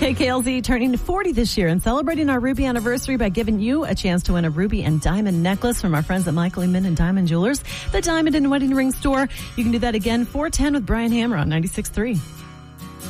KKLZ turning 40 this year and celebrating our Ruby anniversary by giving you a chance to win a ruby and diamond necklace from our friends at Michael E. Min and Diamond Jewelers, the Diamond and Wedding Ring Store. You can do that again 4:10 with Brian Hammer on 96.3.